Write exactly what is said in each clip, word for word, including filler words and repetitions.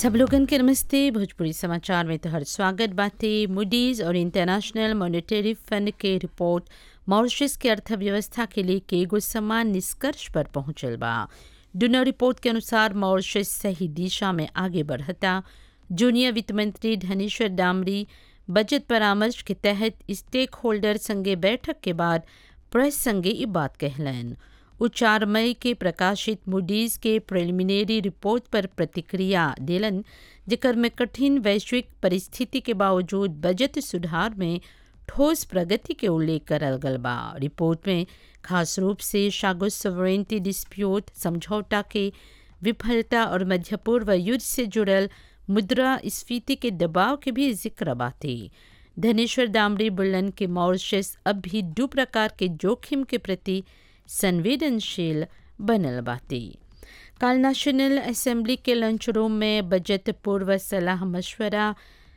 सब लोगन के नमस्ते। भोजपुरी समाचार में तोहर स्वागत बाटे। मूडीज और इंटरनेशनल मॉनेटरी फंड के रिपोर्ट मॉरिशस के अर्थव्यवस्था के लिए के एगो समान निष्कर्ष पर पहुंचल बा। दोनों रिपोर्ट के अनुसार मॉरिशस सही दिशा में आगे बढ़ता। जूनियर वित्त मंत्री धनेश्वर डामरी बजट परामर्श के तहत स्टेक होल्डर संगे बैठक के बाद प्रेस संगे ई बात कहलन। वो चार मई के प्रकाशित मूडीज के प्रिलिमिनरी रिपोर्ट पर प्रतिक्रिया देलन, जेकर में कठिन वैश्विक परिस्थिति के बावजूद बजट सुधार में ठोस प्रगति के उल्लेख करल गल बा। रिपोर्ट में खास रूप से शागो सॉवरेनिटी डिस्प्यूट समझौता के विफलता और मध्य पूर्व युद्ध से जुड़ल मुद्रा स्फीति के दबाव के भी जिक्र बाटे। धनेश्वर डामरी बुलन के मॉरिशस अब भी दो प्रकार के जोखिम के प्रति संवेदनशील बनल बाटे। काल नेशनल असेंबली के लंच रूम में बजट पूर्व सलाह मशवरा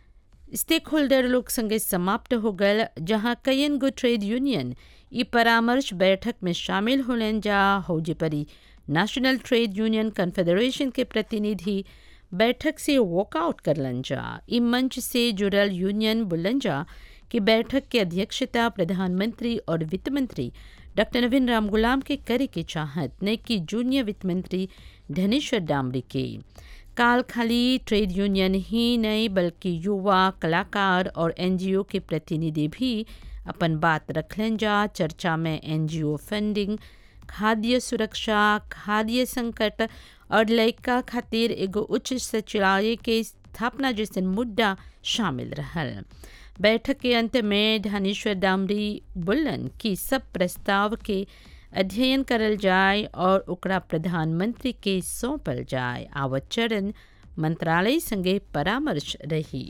स्टेक होल्डर लोग संगे समाप्त हो गल, जहां कईन गो ट्रेड यूनियन ई परामर्श बैठक में शामिल होलन जा हौजे परी नेशनल ट्रेड यूनियन कन्फेडरेशन के प्रतिनिधि बैठक से वॉकआउट करलन जा। ई मंच से जुड़ल यूनियन बुलन जा कि बैठक की अध्यक्षता प्रधानमंत्री और वित्त मंत्री डॉक्टर नवीन राम गुलाम के करे के चाहत न कि जूनियर वित्त मंत्री धनेश्वर डामरी के। काल खाली ट्रेड यूनियन ही नहीं बल्कि युवा, कलाकार और एनजीओ के प्रतिनिधि भी अपन बात रखलन जा। चर्चा में एनजीओ फंडिंग, खाद्य सुरक्षा, खाद्य संकट और लड़का खातिर एगो उच्च सचिवालय के स्थापना जैसे मुद्दा शामिल रहल। बैठक के अंत में धनेश्वर डामरी बोलन कि सब प्रस्ताव के अध्ययन करल जाए और ओकरा प्रधानमंत्री के सौंपल जाए। आवत चरण मंत्रालय संगे परामर्श रही।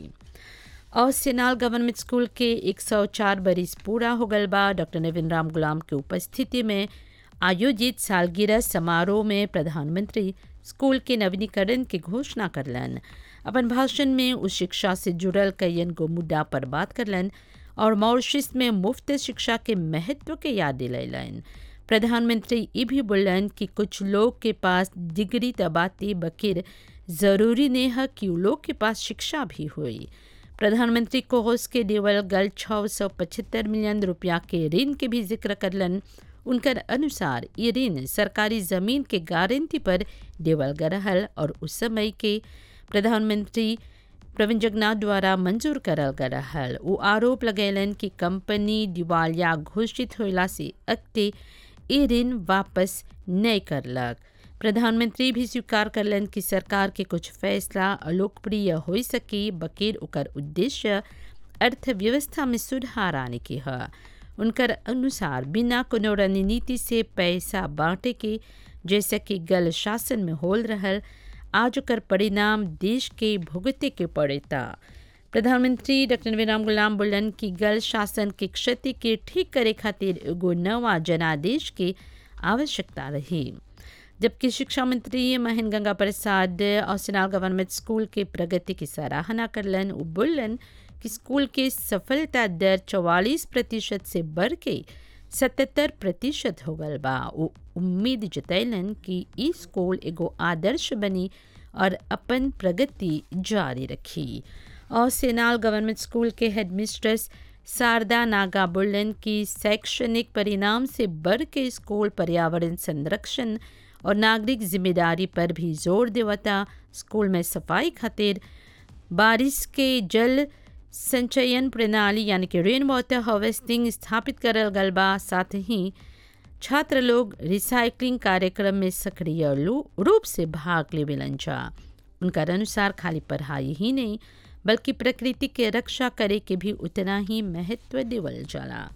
और सेनाल गवर्नमेंट स्कूल के एक सौ चार बरिस पूरा हो गल बा। डॉक्टर नवीन राम गुलाम के उपस्थिति में आयोजित सालगिरह समारोह में प्रधानमंत्री स्कूल के नवीनीकरण की घोषणा करलन। अपन भाषण में उस शिक्षा से जुड़ल कईन गो मुद्दा पर बात करलन और मॉरिशस में मुफ्त शिक्षा के महत्व के याद दिलैलन। प्रधानमंत्री ये भी बोलन कि कुछ लोग के पास डिग्री तबाती बकिर जरूरी नहीं है कि लोग के पास शिक्षा भी हुई। प्रधानमंत्री कोहोस के देवल गल छः सौ पचहत्तर मिलियन रुपया के ऋण के भी जिक्र करलन। उनकर अनुसार ये ऋण सरकारी जमीन के गारंटी पर देवल गरहल और उस समय के प्रधानमंत्री प्रवीण जगन्नाथ द्वारा मंजूर करल गरहल। वो आरोप लगैलन कि कंपनी दिवालिया घोषित होला से अगते ये ऋण वापस नहीं करलक। प्रधानमंत्री भी स्वीकार करलन कि सरकार के कुछ फैसला अलोकप्रिय हो सके, बकिर ओकर उद्देश्य अर्थव्यवस्था में सुधार आने के है। उनकर अनुसार बिना कोनो रणनीति से पैसा बांटे के जैसे कि गल शासन में होल रहल, आज ओकर परिणाम देश के भुगते के पड़ेता। प्रधानमंत्री डॉक्टर नवीन राम गुलाम बोलन कि गल शासन के क्षति के ठीक करे खातिर एगो नवा जनादेश के आवश्यकता रही। जबकि शिक्षा मंत्री महेंद्र गंगा प्रसाद और सेनाल गवर्नमेंट स्कूल के प्रगति की सराहना करलन। वो बोलन कि स्कूल के सफलता दर चौवालीस प्रतिशत से बढ़ के सतहत्तर प्रतिशत हो गल बा। वो उम्मीद जतैलन कि ई स्कूल एगो आदर्श बनी और अपन प्रगति जारी रखी। और सेनाल गवर्नमेंट स्कूल के हेडमिस्ट्रेस शारदा नागा बोलन कि शैक्षणिक परिणाम से बढ़ के स्कूल पर्यावरण संरक्षण और नागरिक जिम्मेदारी पर भी जोर देवता। स्कूल में सफाई खातिर बारिश के जल संचयन प्रणाली यानी कि रेन वाटर हार्वेस्टिंग स्थापित करल गल बा। साथ ही छात्र लोग रिसाइकलिंग कार्यक्रम में सक्रिय रूप से भाग लेवेलन जा। उनका अनुसार खाली पढ़ाई ही नहीं बल्कि प्रकृति के रक्षा करे के भी उतना ही महत्व देवल जाला।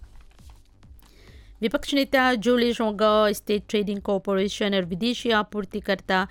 विपक्ष नेता जोले जोंगा स्टेट ट्रेडिंग कॉरपोरेशन और विदेशी आपूर्तिकर्ता